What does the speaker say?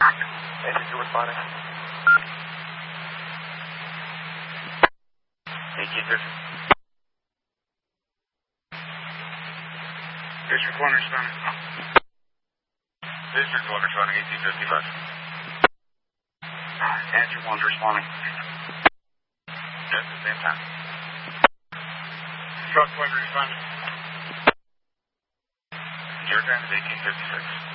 Engine 2 responding. 1850. District 1 responding. District 1 responding, 1855. Answer 1's responding. Yes, at the same time. Truck 1 responding. Your time is 1856.